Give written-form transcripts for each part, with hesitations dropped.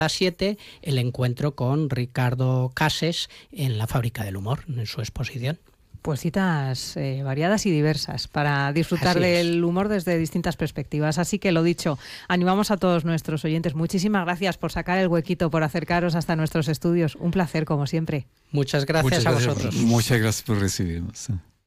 las 7 el encuentro con Ricardo Cases en la Fábrica del Humor, en su exposición. Pues citas variadas y diversas para disfrutar del humor desde distintas perspectivas. Así que lo dicho, animamos a todos nuestros oyentes. Muchísimas gracias por sacar el huequito, por acercaros hasta nuestros estudios. Un placer, como siempre. Muchas gracias a vosotros. Muchas gracias por recibirnos.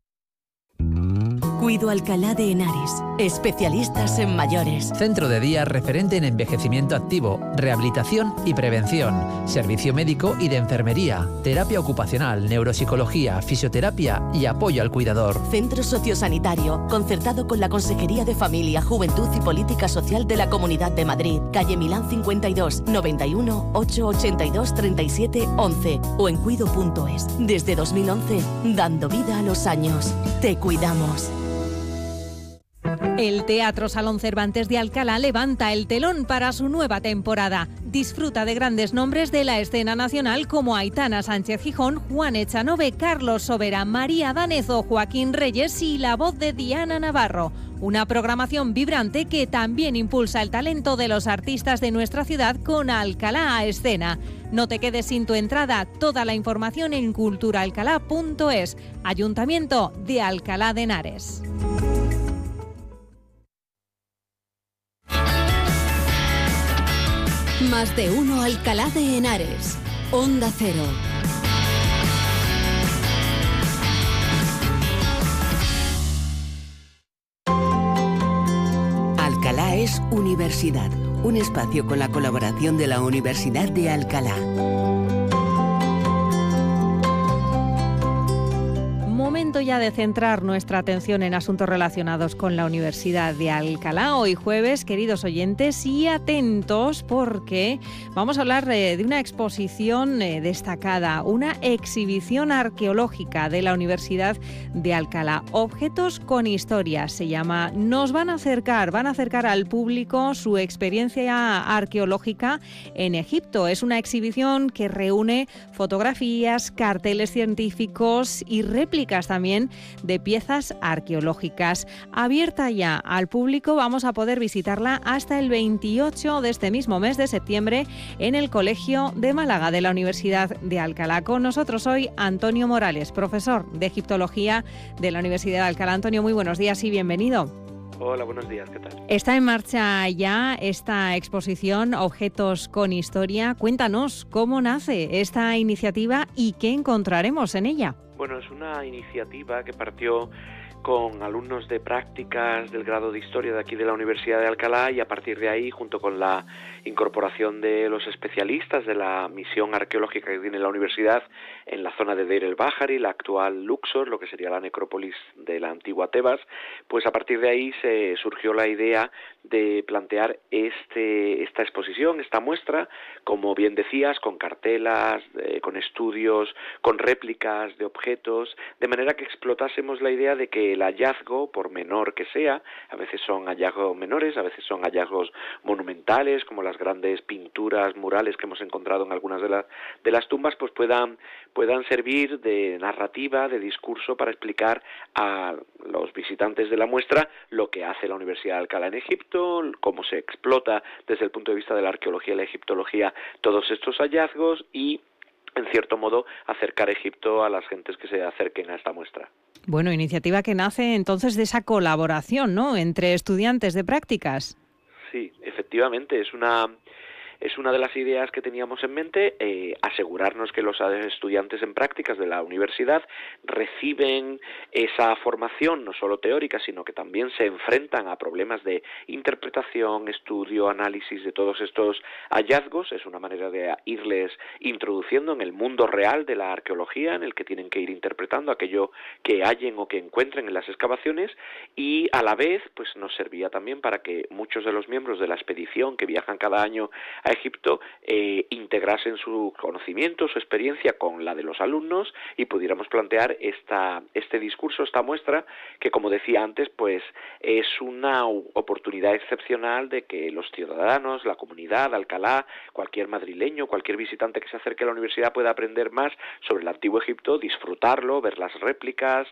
Cuido Alcalá de Henares, especialistas en mayores. Centro de día referente en envejecimiento activo, rehabilitación y prevención, servicio médico y de enfermería, terapia ocupacional, neuropsicología, fisioterapia y apoyo al cuidador. Centro sociosanitario, concertado con la Consejería de Familia, Juventud y Política Social de la Comunidad de Madrid, calle Milán 52, 91 882 37 11 o en cuido.es. Desde 2011, dando vida a los años. Te cuidamos. El Teatro Salón Cervantes de Alcalá levanta el telón para su nueva temporada. Disfruta de grandes nombres de la escena nacional como Aitana Sánchez Gijón, Juan Echanove, Carlos Sobera, María Danezo, Joaquín Reyes y la voz de Diana Navarro. Una programación vibrante que también impulsa el talento de los artistas de nuestra ciudad con Alcalá a escena. No te quedes sin tu entrada, toda la información en culturaalcalá.es. Ayuntamiento de Alcalá de Henares. Más de uno Alcalá de Henares. Onda Cero. Alcalá es Universidad, un espacio con la colaboración de la Universidad de Alcalá. Momento ya de centrar nuestra atención en asuntos relacionados con la Universidad de Alcalá. Hoy jueves, queridos oyentes, y atentos porque vamos a hablar de una exposición destacada, una exhibición arqueológica de la Universidad de Alcalá. Objetos con historia se llama. Nos van a acercar al público su experiencia arqueológica en Egipto. Es una exhibición que reúne fotografías, carteles científicos y réplicas también de piezas arqueológicas. Abierta ya al público, vamos a poder visitarla hasta el 28 de este mismo mes de septiembre en el Colegio de Málaga de la Universidad de Alcalá. Con nosotros hoy Antonio Morales, profesor de Egiptología de la Universidad de Alcalá. Antonio, muy buenos días y bienvenido. Hola, buenos días, ¿qué tal? Está en marcha ya esta exposición Objetos con Historia. Cuéntanos cómo nace esta iniciativa y qué encontraremos en ella. Bueno, es una iniciativa que partió con alumnos de prácticas del grado de Historia de aquí de la Universidad de Alcalá, y a partir de ahí, junto con la incorporación de los especialistas de la misión arqueológica que tiene la universidad en la zona de Deir el-Bahari, la actual Luxor, lo que sería la necrópolis de la antigua Tebas, pues a partir de ahí se surgió la idea de plantear esta exposición, esta muestra, como bien decías, con cartelas, con estudios, con réplicas de objetos, de manera que explotásemos la idea de que el hallazgo, por menor que sea, a veces son hallazgos menores, a veces son hallazgos monumentales, como las grandes pinturas murales que hemos encontrado en algunas de las tumbas, pues puedan servir de narrativa, de discurso, para explicar a los visitantes de la muestra lo que hace la Universidad de Alcalá en Egipto, cómo se explota desde el punto de vista de la arqueología y la egiptología todos estos hallazgos y, en cierto modo, acercar Egipto a las gentes que se acerquen a esta muestra. Bueno, iniciativa que nace entonces de esa colaboración, ¿no?, entre estudiantes de prácticas. Sí, efectivamente, es una de las ideas que teníamos en mente, asegurarnos que los estudiantes en prácticas de la universidad reciben esa formación, no solo teórica, sino que también se enfrentan a problemas de interpretación, estudio, análisis de todos estos hallazgos. Es una manera de irles introduciendo en el mundo real de la arqueología, en el que tienen que ir interpretando aquello que hallen o que encuentren en las excavaciones, y a la vez pues nos servía también para que muchos de los miembros de la expedición que viajan cada año a Egipto integrasen su conocimiento, su experiencia con la de los alumnos, y pudiéramos plantear este discurso, esta muestra, que, como decía antes, pues es una oportunidad excepcional de que los ciudadanos, la comunidad, Alcalá, cualquier madrileño, cualquier visitante que se acerque a la universidad pueda aprender más sobre el antiguo Egipto, disfrutarlo, ver las réplicas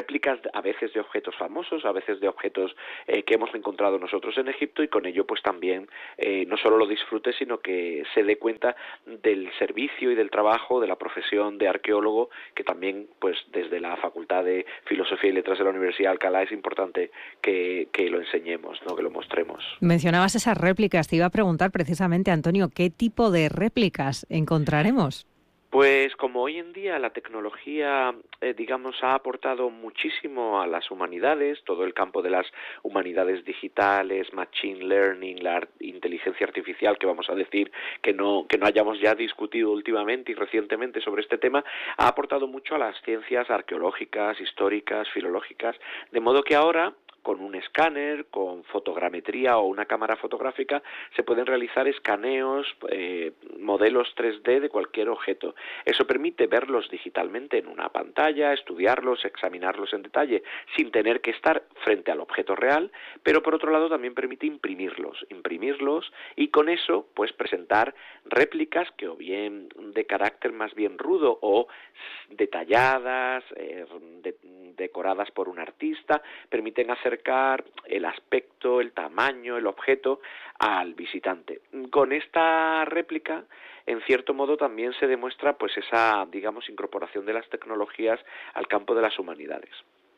a veces de objetos famosos, a veces de objetos que hemos encontrado nosotros en Egipto, y con ello pues también no solo lo disfrute, sino que se dé cuenta del servicio y del trabajo de la profesión de arqueólogo, que también, pues desde la Facultad de Filosofía y Letras de la Universidad de Alcalá es importante que lo enseñemos, ¿no? Que lo mostremos. Mencionabas esas réplicas, te iba a preguntar precisamente, Antonio, ¿qué tipo de réplicas encontraremos? Pues como hoy en día la tecnología, ha aportado muchísimo a las humanidades, todo el campo de las humanidades digitales, machine learning, la inteligencia artificial, que vamos a decir que no hayamos ya discutido últimamente y recientemente sobre este tema, ha aportado mucho a las ciencias arqueológicas, históricas, filológicas, de modo que ahora, con un escáner, con fotogrametría o una cámara fotográfica, se pueden realizar escaneos, modelos 3D de cualquier objeto. Eso permite verlos digitalmente en una pantalla, estudiarlos, examinarlos en detalle, sin tener que estar frente al objeto real, pero por otro lado también permite imprimirlos y con eso pues presentar réplicas que o bien de carácter más bien rudo o detalladas, decoradas por un artista, permiten acercar el aspecto, el tamaño, el objeto al visitante. Con esta réplica, en cierto modo, también se demuestra pues esa, incorporación de las tecnologías al campo de las humanidades.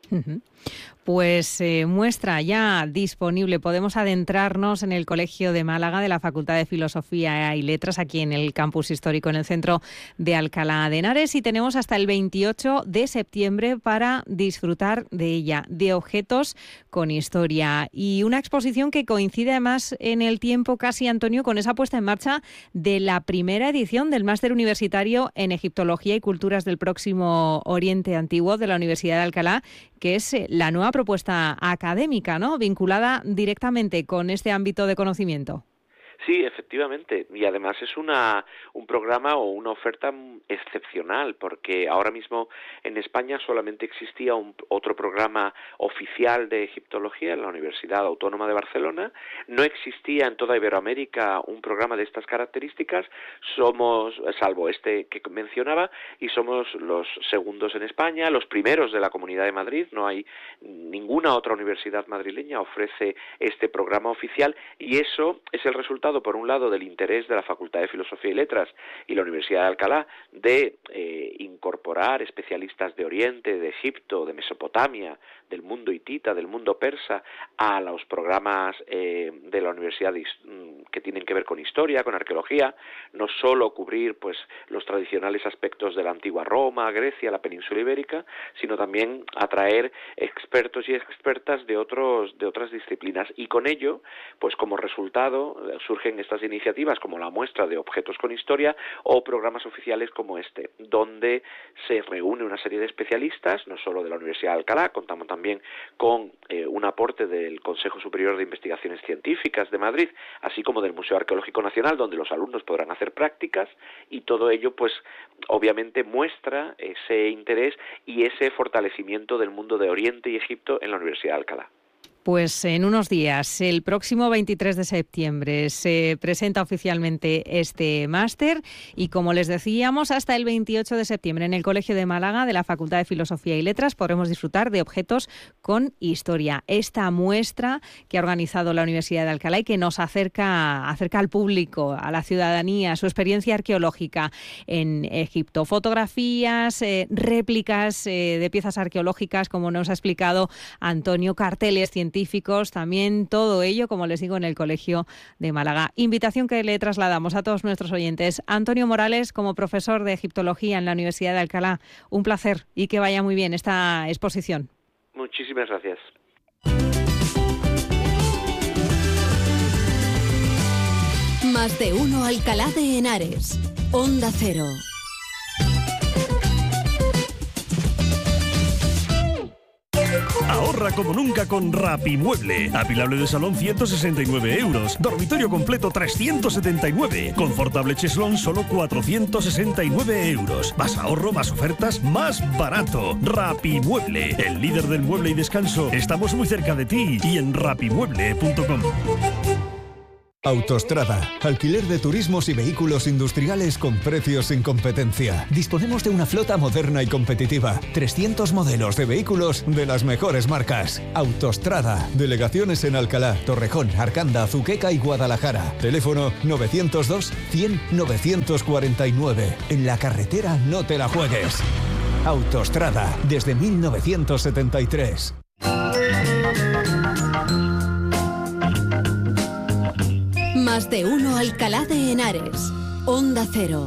Pues muestra ya disponible. Podemos adentrarnos en el Colegio de Málaga de la Facultad de Filosofía y Letras, aquí en el campus histórico, en el centro de Alcalá de Henares, y tenemos hasta el 28 de septiembre para disfrutar de ella, de objetos con historia. Y una exposición que coincide además en el tiempo casi, Antonio, con esa puesta en marcha de la primera edición del Máster Universitario en Egiptología y Culturas del Próximo Oriente Antiguo de la Universidad de Alcalá, que es la nueva propuesta académica, ¿no?, vinculada directamente con este ámbito de conocimiento. Sí, efectivamente, y además es un programa o una oferta excepcional, porque ahora mismo en España solamente existía otro programa oficial de egiptología en la Universidad Autónoma de Barcelona, no existía en toda Iberoamérica un programa de estas características, salvo este que mencionaba, y somos los segundos en España, los primeros de la Comunidad de Madrid, no hay ninguna otra universidad madrileña ofrece este programa oficial, y eso es el resultado, por un lado, del interés de la Facultad de Filosofía y Letras y la Universidad de Alcalá de incorporar especialistas de Oriente, de Egipto, de Mesopotamia, del mundo hitita, del mundo persa, a los programas de la universidad que tienen que ver con historia, con arqueología, no solo cubrir pues los tradicionales aspectos de la antigua Roma, Grecia, la península ibérica, sino también atraer expertos y expertas de otras disciplinas, y con ello, pues como resultado, surgen estas iniciativas como la muestra de objetos con historia o programas oficiales como este, donde se reúne una serie de especialistas, no solo de la Universidad de Alcalá, contamos también con un aporte del Consejo Superior de Investigaciones Científicas de Madrid, así como del Museo Arqueológico Nacional, donde los alumnos podrán hacer prácticas, y todo ello pues obviamente muestra ese interés y ese fortalecimiento del mundo de Oriente y Egipto en la Universidad de Alcalá. Pues en unos días, el próximo 23 de septiembre, se presenta oficialmente este máster y, como les decíamos, hasta el 28 de septiembre en el Colegio de Málaga de la Facultad de Filosofía y Letras podremos disfrutar de objetos con historia. Esta muestra que ha organizado la Universidad de Alcalá y que nos acerca al público, a la ciudadanía, su experiencia arqueológica en Egipto. Fotografías, réplicas de piezas arqueológicas, como nos ha explicado Antonio, carteles científicos, también todo ello, como les digo, en el Colegio de Málaga. Invitación que le trasladamos a todos nuestros oyentes. Antonio Morales, como profesor de Egiptología en la Universidad de Alcalá, un placer y que vaya muy bien esta exposición. Muchísimas gracias. Más de uno Alcalá de Henares. Onda Cero. Ahorra como nunca con Rapimueble. Apilable de salón 169 euros. Dormitorio completo 379. Confortable cheslón solo 469 euros. Más ahorro, más ofertas, más barato. Rapimueble, el líder del mueble y descanso. Estamos muy cerca de ti y en rapimueble.com. Autostrada, alquiler de turismos y vehículos industriales con precios sin competencia. Disponemos de una flota moderna y competitiva. 300 modelos de vehículos de las mejores marcas. Autostrada, delegaciones en Alcalá, Torrejón, Arcanda, Azuqueca y Guadalajara. Teléfono 902 100 949. En la carretera no te la juegues. Autostrada, desde 1973. Más de uno Alcalá de Henares. Onda Cero.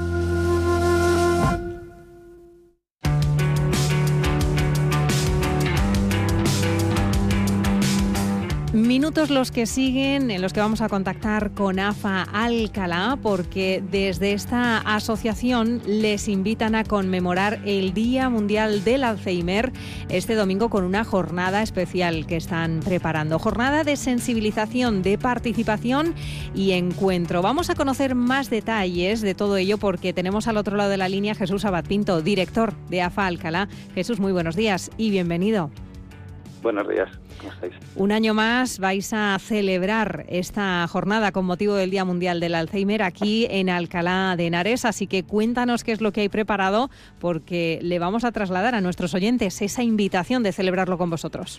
Minutos los que siguen, en los que vamos a contactar con AFA Alcalá, porque desde esta asociación les invitan a conmemorar el Día Mundial del Alzheimer este domingo con una jornada especial que están preparando. Jornada de sensibilización, de participación y encuentro. Vamos a conocer más detalles de todo ello porque tenemos al otro lado de la línea a Jesús Abad Pinto, director de AFA Alcalá. Jesús, muy buenos días y bienvenido. Buenos días, ¿cómo estáis? Un año más vais a celebrar esta jornada con motivo del Día Mundial del Alzheimer aquí en Alcalá de Henares, así que cuéntanos qué es lo que hay preparado porque le vamos a trasladar a nuestros oyentes esa invitación de celebrarlo con vosotros.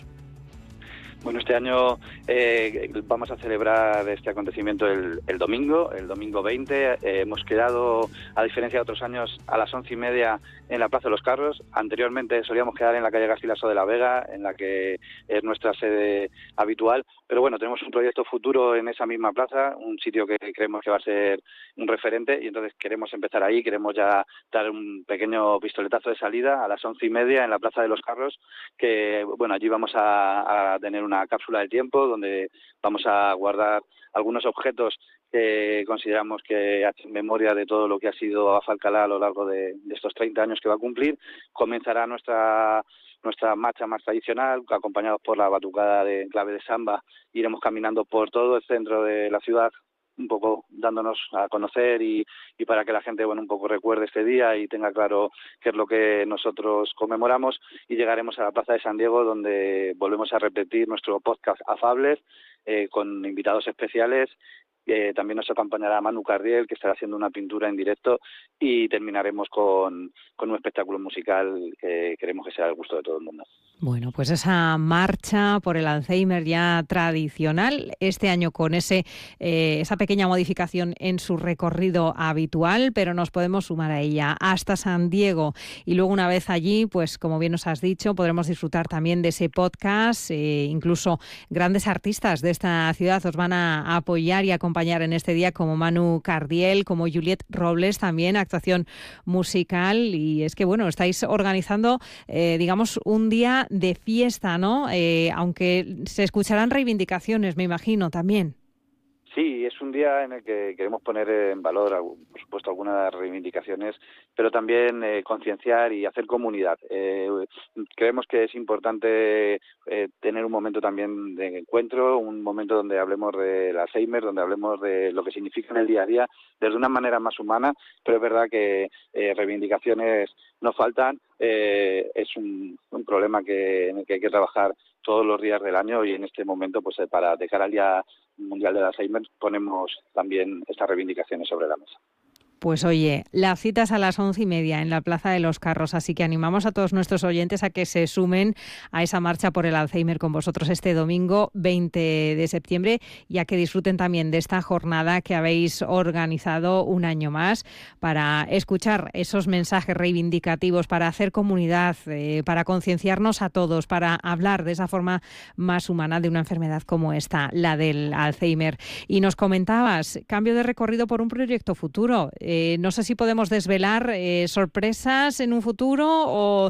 Bueno, este año vamos a celebrar este acontecimiento el domingo 20. Hemos quedado, a diferencia de otros años, a las 11:30 en la Plaza de los Carros. Anteriormente solíamos quedar en la calle Garcilaso de la Vega, en la que es nuestra sede habitual. Pero bueno, tenemos un proyecto futuro en esa misma plaza, un sitio que creemos que va a ser un referente y entonces queremos empezar ahí. Queremos ya dar un pequeño pistoletazo de salida a las 11:30 en la Plaza de los Carros, que bueno, allí vamos a tener una cápsula del tiempo donde vamos a guardar algunos objetos que consideramos que hacen memoria de todo lo que ha sido AFA Alcalá a lo largo de estos 30 años que va a cumplir. Comenzará nuestra marcha más tradicional, acompañados por la batucada de clave de samba. Iremos caminando por todo el centro de la ciudad, un poco dándonos a conocer y para que la gente un poco recuerde este día y tenga claro qué es lo que nosotros conmemoramos, y llegaremos a la Plaza de San Diego, donde volvemos a repetir nuestro podcast Afables con invitados especiales. También nos acompañará Manu Cardiel, que estará haciendo una pintura en directo, y terminaremos con un espectáculo musical que queremos que sea al gusto de todo el mundo. Bueno, pues esa marcha por el Alzheimer ya tradicional, este año con esa pequeña modificación en su recorrido habitual, pero nos podemos sumar a ella hasta San Diego. Y luego una vez allí, pues como bien nos has dicho, podremos disfrutar también de ese podcast. Incluso grandes artistas de esta ciudad os van a apoyar y acompañar en este día, como Manu Cardiel, como Juliet Robles, también actuación musical. Y es que bueno, estáis organizando, digamos, un día de fiesta, ¿no? Aunque se escucharán reivindicaciones, me imagino, también. Sí, es un día en el que queremos poner en valor, por supuesto, algunas reivindicaciones, pero también concienciar y hacer comunidad. Creemos que es importante tener un momento también de encuentro, un momento donde hablemos del Alzheimer, donde hablemos de lo que significa en el día a día, desde una manera más humana, pero es verdad que reivindicaciones no faltan. Es un problema en el que hay que trabajar todos los días del año, y en este momento, pues de cara al Día Mundial del Alzheimer, ponemos también estas reivindicaciones sobre la mesa. Pues oye, la cita es a las 11:30 en la Plaza de los Carros, así que animamos a todos nuestros oyentes a que se sumen a esa marcha por el Alzheimer con vosotros este domingo 20 de septiembre y a que disfruten también de esta jornada que habéis organizado un año más para escuchar esos mensajes reivindicativos, para hacer comunidad, para concienciarnos a todos, para hablar de esa forma más humana de una enfermedad como esta, la del Alzheimer. Y nos comentabas, cambio de recorrido por un proyecto futuro. No sé si podemos desvelar sorpresas en un futuro o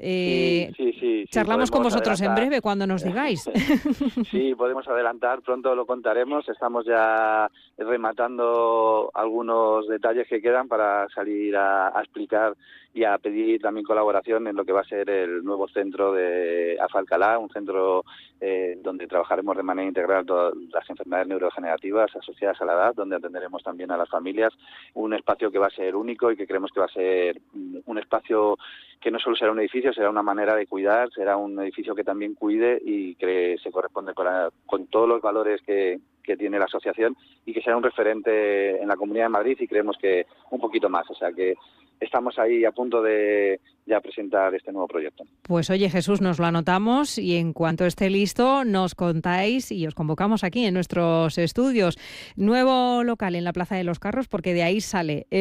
sí, charlamos con vosotros adelantar. En breve cuando nos digáis. Sí, podemos adelantar, pronto lo contaremos. Estamos ya rematando algunos detalles que quedan para salir a explicar y a pedir también colaboración en lo que va a ser el nuevo centro de AFA Alcalá, un centro donde trabajaremos de manera integral todas las enfermedades neurodegenerativas asociadas a la edad, donde atenderemos también a las familias, un espacio que va a ser único y que creemos que va a ser un espacio que no solo será un edificio, será una manera de cuidar, será un edificio que también cuide y que se corresponde con todos los valores que que tiene la asociación y que sea un referente en la Comunidad de Madrid, y creemos que un poquito más. O sea que estamos ahí a punto de ya presentar este nuevo proyecto. Pues oye, Jesús, nos lo anotamos y en cuanto esté listo nos contáis y os convocamos aquí en nuestros estudios. Nuevo local en la Plaza de los Carros, porque de ahí sale